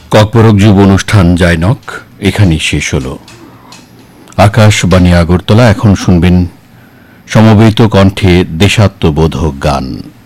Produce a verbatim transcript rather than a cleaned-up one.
ককবরক যুব অনুষ্ঠান জাইনক এখানেই শেষ হল। আকাশবাণী আগরতলা। এখন শুনবেন সমবেত কণ্ঠে দেশাত্মবোধক গান।